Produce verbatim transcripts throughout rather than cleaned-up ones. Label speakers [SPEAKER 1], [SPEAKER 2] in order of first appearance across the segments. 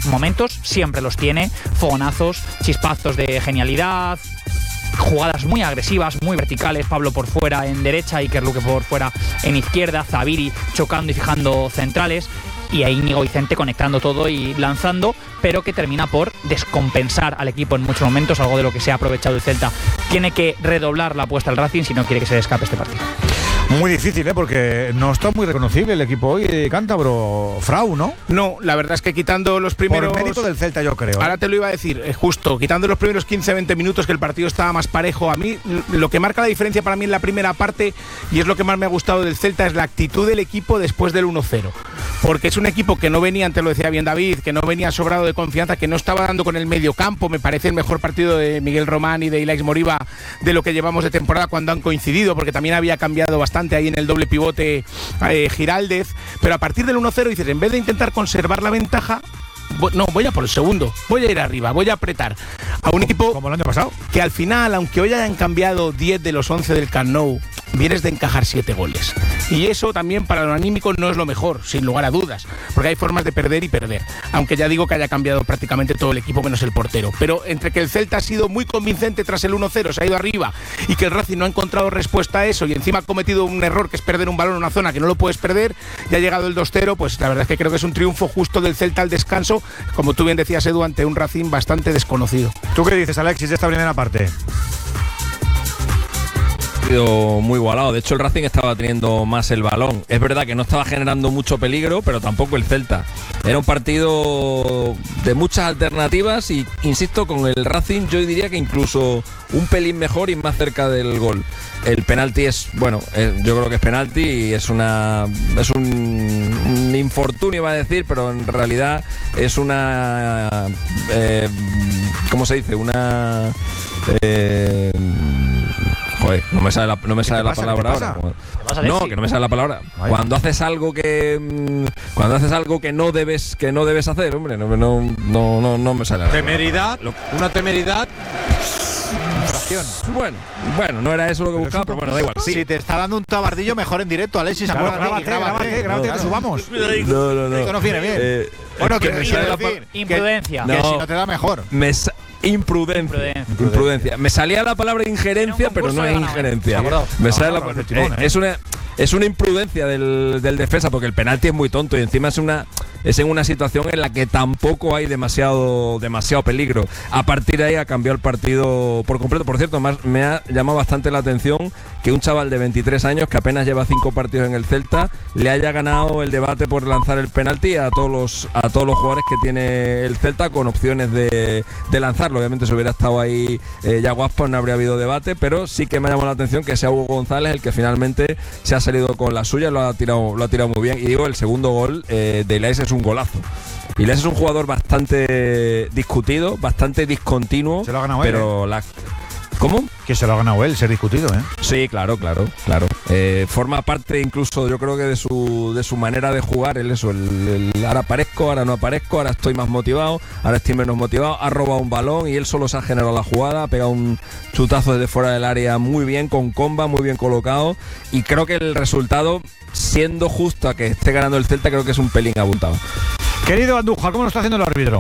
[SPEAKER 1] momentos siempre los tiene, fogonazos, chispazos de genialidad, jugadas muy agresivas, muy verticales, Pablo por fuera en derecha, Iker Luque por fuera en izquierda, Zabiri chocando y fijando centrales, y ahí Íñigo Vicente conectando todo y lanzando, pero que termina por descompensar al equipo en muchos momentos, algo de lo que se ha aprovechado el Celta. Tiene que redoblar la apuesta al Racing si no quiere que se le escape este partido.
[SPEAKER 2] Muy difícil, ¿eh? Porque no está muy reconocible el equipo hoy de Cántabro, Frau, ¿no?
[SPEAKER 3] No, la verdad es que quitando los primeros…
[SPEAKER 2] Por mérito del Celta, yo creo.
[SPEAKER 3] Ahora te lo iba a decir, eh, justo, quitando los primeros quince a veinte minutos que el partido estaba más parejo, a mí lo que marca la diferencia para mí en la primera parte, y es lo que más me ha gustado del Celta, es la actitud del equipo después del uno cero. Porque es un equipo que no venía, antes lo decía bien David, que no venía sobrado de confianza, que no estaba dando con el medio campo. Me parece el mejor partido de Miguel Román y de Ilaix Moriba de lo que llevamos de temporada cuando han coincidido, porque también había cambiado bastante ahí en el doble pivote eh, Giraldez. Pero a partir del uno cero dices, en vez de intentar conservar la ventaja, no, voy a por el segundo, voy a ir arriba, voy a apretar a un equipo
[SPEAKER 2] como el año pasado,
[SPEAKER 3] que al final, aunque hoy hayan cambiado diez de los once del Camp Nou, vienes de encajar siete goles. Y eso también para lo anímico no es lo mejor, sin lugar a dudas, porque hay formas de perder y perder. Aunque ya digo que haya cambiado prácticamente todo el equipo menos el portero. Pero entre que el Celta ha sido muy convincente tras el uno cero, se ha ido arriba, y que el Racing no ha encontrado respuesta a eso, y encima ha cometido un error que es perder un balón en una zona que no lo puedes perder, y ha llegado el dos cero, pues la verdad es que creo que es un triunfo justo del Celta al descanso, como tú bien decías, Edu, ante un Racing bastante desconocido.
[SPEAKER 2] ¿Tú qué dices, Alexis, de esta primera parte?
[SPEAKER 4] Muy igualado. De hecho, el Racing estaba teniendo más el balón. Es verdad que no estaba generando mucho peligro, pero tampoco el Celta. Era un partido de muchas alternativas y, insisto, con el Racing yo diría que incluso un pelín mejor y más cerca del gol. El penalti es, bueno, eh, yo creo que es penalti y es una es un, un infortunio, iba a decir, pero en realidad es una eh, ¿cómo se dice? Una eh, Joder, no me sale la, no me sale la palabra ahora. No, que no me sale la palabra. Vaya. Cuando haces algo que cuando haces algo que no debes que no debes hacer, hombre, no no no no, no me sale la
[SPEAKER 5] temeridad, lo, una temeridad.
[SPEAKER 4] Bueno, bueno, no era eso lo que buscaba, pero bueno, da igual. Sí.
[SPEAKER 6] Si te está dando un tabardillo, mejor en directo, Alexis.
[SPEAKER 2] Claro, grábate, grábate, grábate, que subamos.
[SPEAKER 4] No, no, no.
[SPEAKER 6] Esto no viene bien.
[SPEAKER 4] Eh,
[SPEAKER 6] bueno, que,
[SPEAKER 4] que
[SPEAKER 6] me
[SPEAKER 4] sale
[SPEAKER 6] la
[SPEAKER 1] decir, imprudencia.
[SPEAKER 6] Que,
[SPEAKER 4] no,
[SPEAKER 6] que si no te da mejor.
[SPEAKER 4] Me sa- Imprudencia. Imprudencia. Imprudencia. Me salía la palabra injerencia, pero no es injerencia. Me sale la palabra. Es una es una imprudencia del, del defensa, porque el penalti es muy tonto y encima es una es en una situación en la que tampoco hay demasiado demasiado peligro. A partir de ahí ha cambiado el partido por completo. Por cierto, más me ha llamado bastante la atención que un chaval de veintitrés años que apenas lleva cinco partidos en el Celta le haya ganado el debate por lanzar el penalti a todos los a todos los jugadores que tiene el Celta con opciones de, de lanzarlo. Obviamente si hubiera estado ahí eh, Yago Aspas no habría habido debate, pero sí que me ha llamado la atención que sea Hugo González el que finalmente se ha salido con la suya, lo ha tirado lo ha tirado muy bien. Y digo, el segundo gol eh, de Ilaix es un golazo. Ilaix es un jugador bastante discutido, bastante discontinuo.
[SPEAKER 2] Se lo ha ganado
[SPEAKER 4] pero
[SPEAKER 2] él, ¿eh?
[SPEAKER 4] la ¿Cómo?
[SPEAKER 2] Que se lo ha ganado él, ser discutido, ¿eh?
[SPEAKER 4] Sí, claro, claro, claro. Eh, forma parte incluso, yo creo que de su de su manera de jugar, el eso, el, el ahora aparezco, ahora no aparezco, ahora estoy más motivado, ahora estoy menos motivado, ha robado un balón y él solo se ha generado la jugada, ha pegado un chutazo desde fuera del área muy bien, con comba, muy bien colocado, y creo que el resultado, siendo justo a que esté ganando el Celta, creo que es un pelín abultado.
[SPEAKER 2] Querido Andújar, ¿cómo lo está haciendo el árbitro?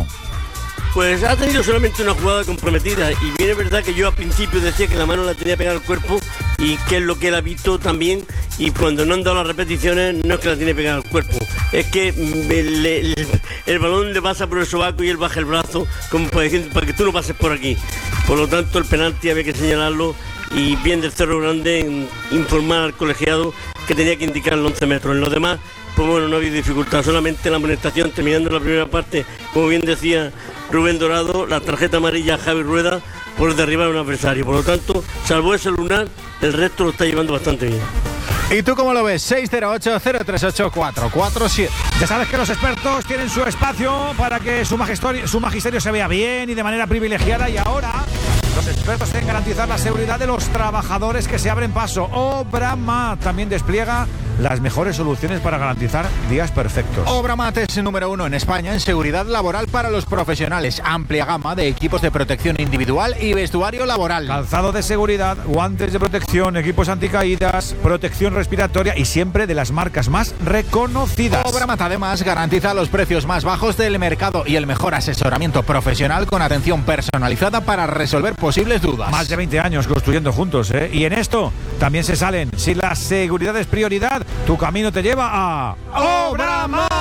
[SPEAKER 7] Pues ha tenido solamente una jugada comprometida, y bien es verdad que yo al principio decía que la mano la tenía pegada al cuerpo, y que es lo que él ha visto también, y cuando no han dado las repeticiones no es que la tiene pegada al cuerpo, es que el, el, el balón le pasa por el sobaco y él baja el brazo como para, decir, para que tú no pases por aquí. Por lo tanto el penalti había que señalarlo, y bien del Cerro Grande en informar al colegiado que tenía que indicar los once metros. En los demás, pues bueno, no ha habido dificultad, solamente la amonestación terminando la primera parte, como bien decía Rubén Dorado, la tarjeta amarilla a Javi Rueda por derribar a un adversario. Por lo tanto, salvo ese lunar, el resto lo está llevando bastante bien.
[SPEAKER 6] ¿Y tú cómo lo ves? seis cero ocho, cero tres ocho, cuatro cuatro siete.
[SPEAKER 2] Ya sabes que los expertos tienen su espacio para que su magisterio, su magisterio se vea bien y de manera privilegiada, y ahora los expertos quieren garantizar la seguridad de los trabajadores que se abren paso. Obrama también despliega las mejores soluciones para garantizar días perfectos.
[SPEAKER 6] Obramat es número uno en España en seguridad laboral para los profesionales. Amplia gama de equipos de protección individual y vestuario laboral.
[SPEAKER 2] Calzado de seguridad, guantes de protección, equipos anticaídas, protección respiratoria y siempre de las marcas más reconocidas.
[SPEAKER 6] Obramat además garantiza los precios más bajos del mercado y el mejor asesoramiento profesional con atención personalizada para resolver posibles dudas.
[SPEAKER 2] Más de veinte años construyendo juntos, ¿eh? Y en esto también se salen. Si la seguridad es prioridad, tu camino te lleva a Obramat.